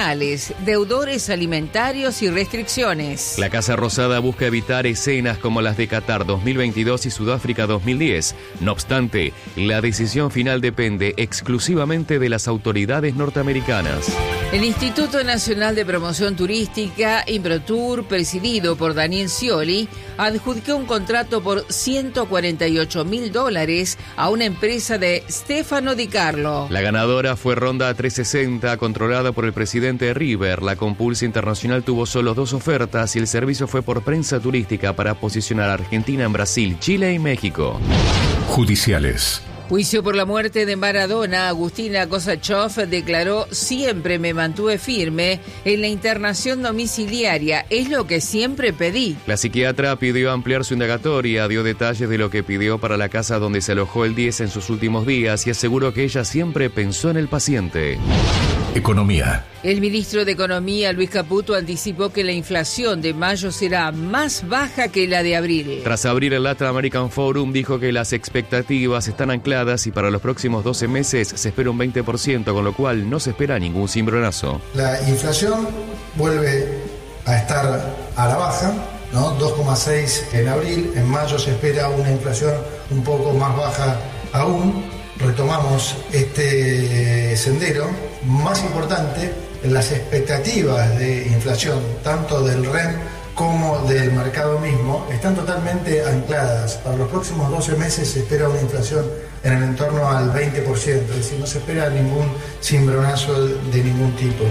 deudores alimentarios y restricciones. La Casa Rosada busca evitar escenas como las de Qatar 2022 y Sudáfrica 2010. No obstante, la decisión final depende exclusivamente de las autoridades norteamericanas. El Instituto Nacional de Promoción Turística, Improtur, presidido por Daniel Scioli, adjudicó un contrato por $148.000 a una empresa de Stefano Di Carlo. La ganadora fue Ronda 360, controlada por el presidente River. La Compulsa Internacional tuvo solo 2 ofertas y el servicio fue por prensa turística para posicionar a Argentina en Brasil, Chile y México. Judiciales. Juicio por la muerte de Maradona. Agustina Kosachov declaró: siempre me mantuve firme en la internación domiciliaria, es lo que siempre pedí. La psiquiatra pidió ampliar su indagatoria, dio detalles de lo que pidió para la casa donde se alojó el 10 en sus últimos días y aseguró que ella siempre pensó en el paciente. Economía. El ministro de Economía, Luis Caputo, anticipó que la inflación de mayo será más baja que la de abril. Tras abrir el Latin American Forum, dijo que las expectativas están ancladas y para los próximos 12 meses se espera un 20%, con lo cual no se espera ningún cimbronazo. La inflación vuelve a estar a la baja, ¿no? 2,6 en abril, en mayo se espera una inflación un poco más baja aún. Retomamos este sendero. Más importante, las expectativas de inflación, tanto del REN como del mercado mismo, están totalmente ancladas. Para los próximos 12 meses se espera una inflación en el entorno al 20%, es decir, no se espera ningún cimbronazo de ningún tipo.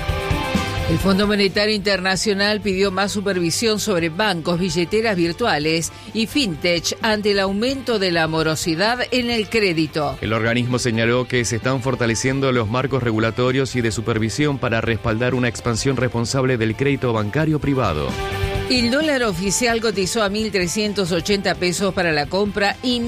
El Fondo Monetario Internacional pidió más supervisión sobre bancos, billeteras virtuales y fintech ante el aumento de la morosidad en el crédito. El organismo señaló que se están fortaleciendo los marcos regulatorios y de supervisión para respaldar una expansión responsable del crédito bancario privado. El dólar oficial cotizó a 1.380 pesos para la compra y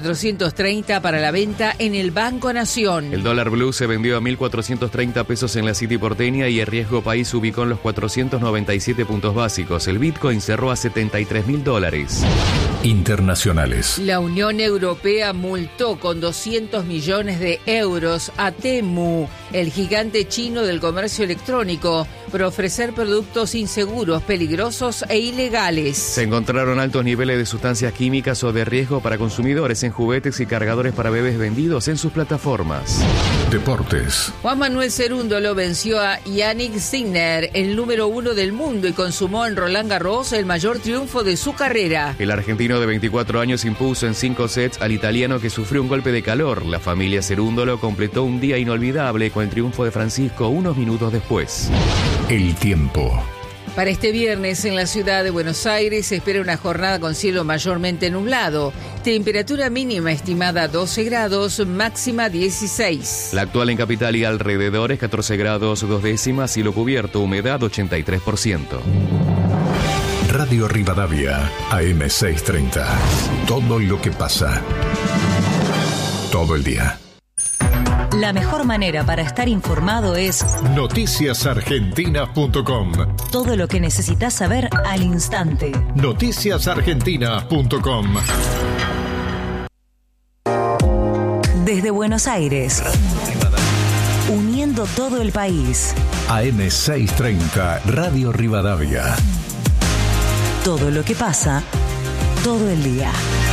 1.430 para la venta en el Banco Nación. El dólar blue se vendió a 1.430 pesos en la City porteña y el riesgo país se ubicó en los 497 puntos básicos. El Bitcoin cerró a $73.000. Internacionales. La Unión Europea multó con 200 millones de euros a Temu, el gigante chino del comercio electrónico, por ofrecer productos inseguros, peligrosos e ilegales. Se encontraron altos niveles de sustancias químicas o de riesgo para consumidores en juguetes y cargadores para bebés vendidos en sus plataformas. Deportes. Juan Manuel Cerúndolo venció a Yannick Sinner, el número 1 del mundo, y consumó en Roland Garros el mayor triunfo de su carrera. El argentino de 24 años impuso en 5 sets al italiano, que sufrió un golpe de calor. La familia Cerúndolo completó un día inolvidable con el triunfo de Francisco unos minutos después. El tiempo. Para este viernes en la ciudad de Buenos Aires se espera una jornada con cielo mayormente nublado. Temperatura mínima estimada 12 grados, máxima 16. La actual en capital y alrededores 14 grados 2 décimas, cielo cubierto, humedad 83%. Radio Rivadavia, AM630. Todo lo que pasa. Todo el día. La mejor manera para estar informado es noticiasargentinas.com. Todo lo que necesitas saber al instante. Noticiasargentinas.com. Desde Buenos Aires, uniendo todo el país. AM630, Radio Rivadavia. Todo lo que pasa, todo el día.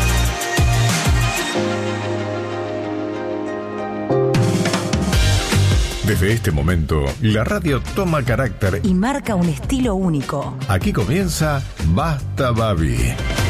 Desde este momento, la radio toma carácter y marca un estilo único. Aquí comienza Basta Babi.